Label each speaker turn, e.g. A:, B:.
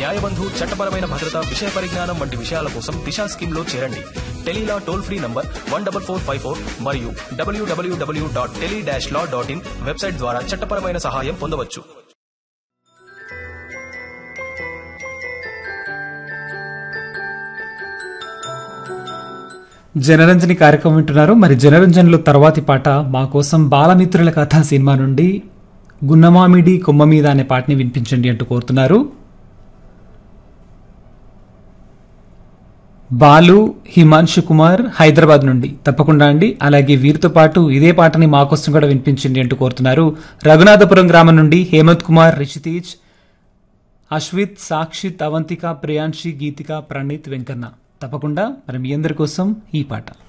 A: న్యాయబంధు చట్టపరమైన భద్రత విషయ పరిజ్ఞానం వంటి విషయాల కోసం దిశా స్కీమ్ లో చేరండి. టెలీలా టోల్ ఫ్రీ నంబర్ 14454 మరియు www.tele-law.in వెబ్సైట్ ద్వారా చట్టపరమైన సహాయం పొందవచ్చు.
B: జనరంజని కార్యక్రమం వింటున్నారు. మరి జనరంజన్లో తర్వాతి పాట మా కోసం బాలమిత్రుల కథ సినిమా నుండి గున్నమామిడి కొమ్మ మీద అనే పాటని వినిపించండి అంటూ కోరుతున్నారు. బాలు హిమాంశు కుమార్ హైదరాబాద్ నుండి. తప్పకుండా అండి. అలాగే వీరితో పాటు ఇదే పాటని మా కోసం కూడా వినిపించండి అంటూ కోరుతున్నారు. రఘునాథపురం గ్రామం నుండి హేమంత్ కుమార్, రిషితేజ్, అశ్విత్, సాక్షిత్, అవంతిక, ప్రియాంశి, గీతిక, ప్రణీత్, వెంకన్న. తప్పకుండా మరి మీ అందరి కోసం ఈ పాట.